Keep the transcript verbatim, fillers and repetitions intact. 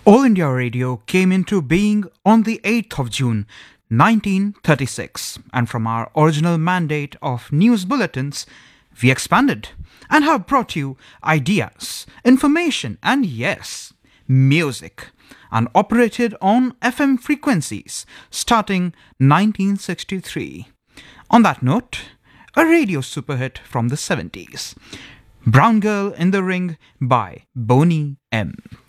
All India Radio came into being on the eighth of June nineteen thirty-six, and from our original mandate of news bulletins, we expanded and have brought you ideas, information, and yes, music, and operated on F M frequencies starting nineteen sixty-three. On that note, a radio superhit from the seventies, Brown Girl in the Ring by Boney M.